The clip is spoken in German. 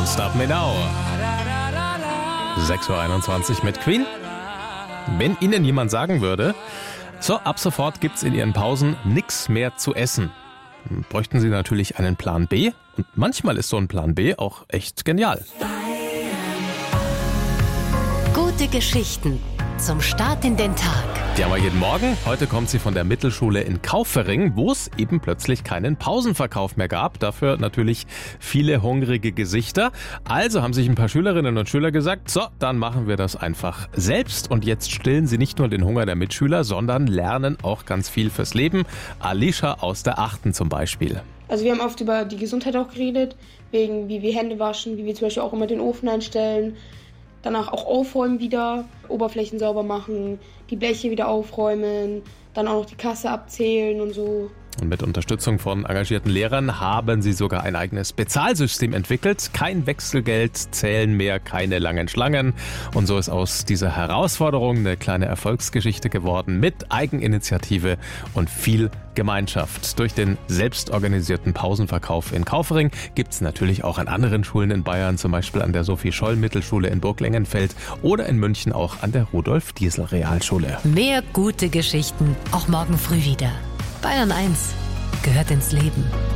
Don't Stop Me Now. 6.21 Uhr mit Queen. Wenn Ihnen jemand sagen würde, so, ab sofort gibt's in Ihren Pausen nichts mehr zu essen, dann bräuchten Sie natürlich einen Plan B. Und manchmal ist so ein Plan B auch echt genial. Gute Geschichten zum Start in den Tag. Die haben wir jeden Morgen. Heute kommt sie von der Mittelschule in Kaufering, wo es eben plötzlich keinen Pausenverkauf mehr gab. Dafür natürlich viele hungrige Gesichter. Also haben sich ein paar Schülerinnen und Schüler gesagt, so, dann machen wir das einfach selbst. Und jetzt stillen sie nicht nur den Hunger der Mitschüler, sondern lernen auch ganz viel fürs Leben. Alicia aus der 8. zum Beispiel. Also wir haben oft über die Gesundheit auch geredet, wegen wie wir Hände waschen, wie wir zum Beispiel auch immer den Ofen einstellen. Danach auch aufräumen wieder, Oberflächen sauber machen, die Bleche wieder aufräumen, dann auch noch die Kasse abzählen und so. Und mit Unterstützung von engagierten Lehrern haben sie sogar ein eigenes Bezahlsystem entwickelt. Kein Wechselgeld, zählen mehr, keine langen Schlangen. Und so ist aus dieser Herausforderung eine kleine Erfolgsgeschichte geworden mit Eigeninitiative und viel Gemeinschaft. Durch den selbstorganisierten Pausenverkauf in Kaufering gibt es natürlich auch an anderen Schulen in Bayern, zum Beispiel an der Sophie-Scholl-Mittelschule in Burglengenfeld oder in München auch an der Rudolf-Diesel-Realschule. Mehr gute Geschichten, auch morgen früh wieder. Bayern 1 gehört ins Leben.